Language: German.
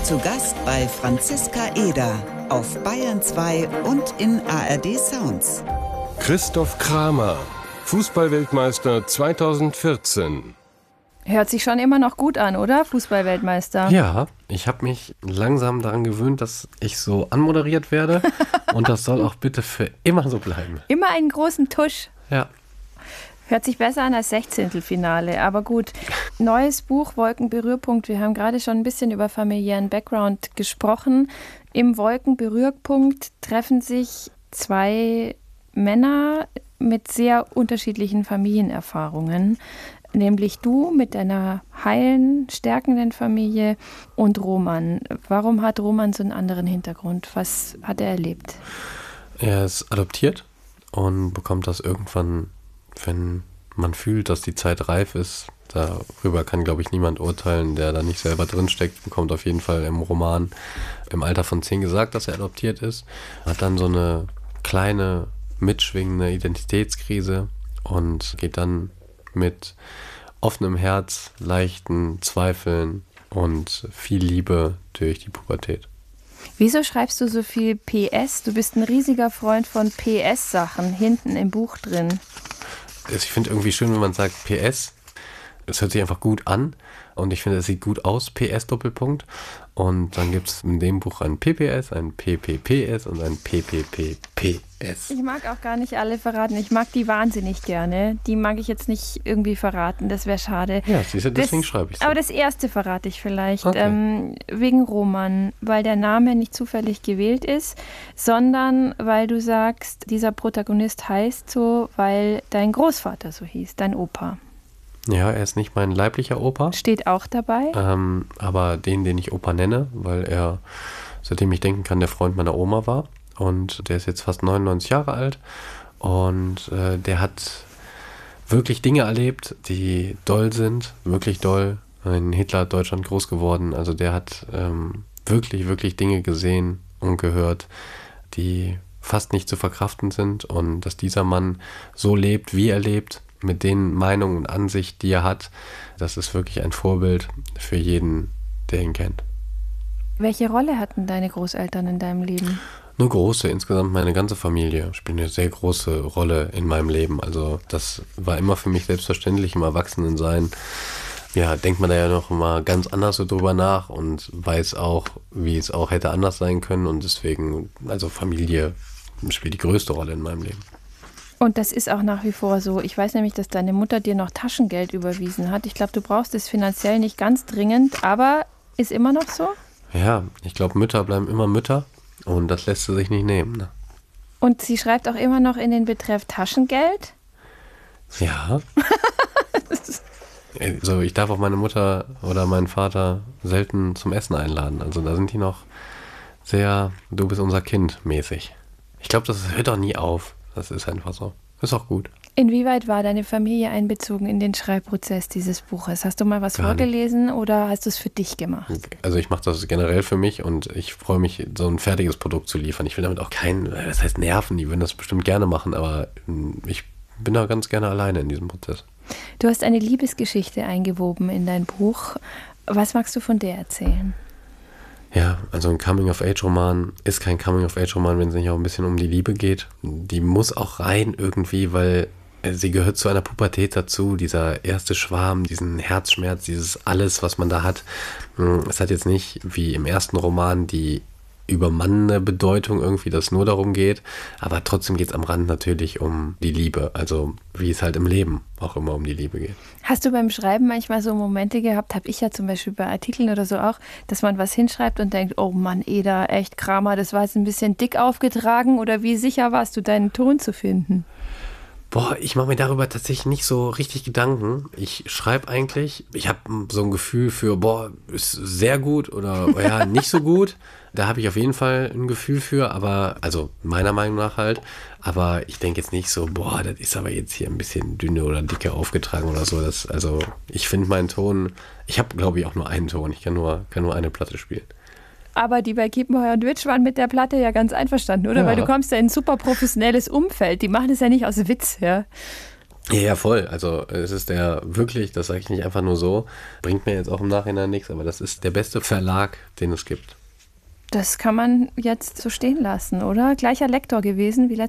Zu Gast bei Franziska Eder auf Bayern 2 und in ARD Sounds. Christoph Kramer, Fußballweltmeister 2014. Hört sich schon immer noch gut an, oder? Fußballweltmeister. Ja, ich habe mich langsam daran gewöhnt, dass ich so anmoderiert werde. Und das soll auch bitte für immer so bleiben. Immer einen großen Tusch. Ja. Hört sich besser an als Sechzehntelfinale, aber gut. Neues Buch, Wolkenberührpunkt. Wir haben gerade schon ein bisschen über familiären Background gesprochen. Im Wolkenberührpunkt treffen sich zwei Männer mit sehr unterschiedlichen Familienerfahrungen. Nämlich du mit deiner heilen, stärkenden Familie und Roman. Warum hat Roman so einen anderen Hintergrund? Was hat er erlebt? Er ist adoptiert und bekommt das irgendwann, wenn man fühlt, dass die Zeit reif ist. Darüber kann, glaube ich, niemand urteilen, der da nicht selber drinsteckt. Bekommt auf jeden Fall im Roman im Alter von 10 gesagt, dass er adoptiert ist. Hat dann so eine kleine, mitschwingende Identitätskrise und geht dann mit offenem Herz, leichten Zweifeln und viel Liebe durch die Pubertät. Wieso schreibst du so viel PS? Du bist ein riesiger Freund von PS-Sachen hinten im Buch drin. Ich finde irgendwie schön, wenn man sagt PS. Es hört sich einfach gut an und ich finde, es sieht gut aus, PS Doppelpunkt. Und dann gibt es in dem Buch ein PPS, ein PPPS und ein PPPPS. Ich mag auch gar nicht alle verraten. Ich mag die wahnsinnig gerne. Die mag ich jetzt nicht irgendwie verraten, das wäre schade. Ja, siehst du, deswegen schreibe ich es. Aber das erste verrate ich vielleicht. Okay. Wegen Roman, weil der Name nicht zufällig gewählt ist, sondern weil du sagst, dieser Protagonist heißt so, weil dein Großvater so hieß, dein Opa. Ja, er ist nicht mein leiblicher Opa. Steht auch dabei. Aber den ich Opa nenne, weil er, seitdem ich denken kann, der Freund meiner Oma war. Und der ist jetzt fast 99 Jahre alt. Und der hat wirklich Dinge erlebt, die doll sind, wirklich doll. In Hitler hat Deutschland groß geworden. Also der hat wirklich, wirklich Dinge gesehen und gehört, die fast nicht zu verkraften sind. Und dass dieser Mann so lebt, wie er lebt, mit den Meinungen und Ansichten, die er hat, das ist wirklich ein Vorbild für jeden, der ihn kennt. Welche Rolle hatten deine Großeltern in deinem Leben? Eine große, insgesamt meine ganze Familie spielt eine sehr große Rolle in meinem Leben. Also das war immer für mich selbstverständlich im Erwachsenensein. Ja, denkt man da ja noch mal ganz anders so drüber nach und weiß auch, wie es auch hätte anders sein können. Und deswegen, also Familie spielt die größte Rolle in meinem Leben. Und das ist auch nach wie vor so. Ich weiß nämlich, dass deine Mutter dir noch Taschengeld überwiesen hat. Ich glaube, du brauchst es finanziell nicht ganz dringend, aber ist immer noch so? Ja, ich glaube, Mütter bleiben immer Mütter und das lässt sie sich nicht nehmen. Ne? Und sie schreibt auch immer noch in den Betreff Taschengeld? Ja. Also ich darf auch meine Mutter oder meinen Vater selten zum Essen einladen. Also da sind die noch sehr, du bist unser Kind mäßig. Ich glaube, das hört auch nie auf. Das ist einfach so. Ist auch gut. Inwieweit war deine Familie einbezogen in den Schreibprozess dieses Buches? Hast du mal was vorgelesen oder hast du es für dich gemacht? Also ich mache das generell für mich und ich freue mich, so ein fertiges Produkt zu liefern. Ich will damit auch das heißt nerven, die würden das bestimmt gerne machen, aber ich bin da ganz gerne alleine in diesem Prozess. Du hast eine Liebesgeschichte eingewoben in dein Buch. Was magst du von der erzählen? Ja, also ein Coming-of-Age-Roman ist kein Coming-of-Age-Roman, wenn es nicht auch ein bisschen um die Liebe geht. Die muss auch rein irgendwie, weil sie gehört zu einer Pubertät dazu, dieser erste Schwarm, diesen Herzschmerz, dieses alles, was man da hat. Es hat jetzt nicht wie im ersten Roman die übermannende Bedeutung irgendwie, dass es nur darum geht, aber trotzdem geht es am Rand natürlich um die Liebe, also wie es halt im Leben auch immer um die Liebe geht. Hast du beim Schreiben manchmal so Momente gehabt, habe ich ja zum Beispiel bei Artikeln oder so auch, dass man was hinschreibt und denkt, oh Mann, Eder, echt Kramer, das war jetzt ein bisschen dick aufgetragen, oder wie sicher warst du, deinen Ton zu finden? Boah, ich mache mir darüber tatsächlich nicht so richtig Gedanken. Ich schreibe eigentlich, ich habe so ein Gefühl für, ist sehr gut oder ja, nicht so gut. Da habe ich auf jeden Fall ein Gefühl für, aber, also meiner Meinung nach halt, aber ich denke jetzt nicht so, das ist aber jetzt hier ein bisschen dünne oder dicke aufgetragen oder so. Also ich finde meinen Ton, ich habe glaube ich auch nur einen Ton, ich kann nur eine Platte spielen. Aber die bei Kiepenheuer und Witsch waren mit der Platte ja ganz einverstanden, oder? Ja. Weil du kommst ja in ein super professionelles Umfeld. Die machen das ja nicht aus Witz, ja. Ja, voll. Also es ist der wirklich, das sage ich nicht einfach nur so, bringt mir jetzt auch im Nachhinein nichts, aber das ist der beste Verlag, den es gibt. Das kann man jetzt so stehen lassen, oder? Gleicher Lektor gewesen wie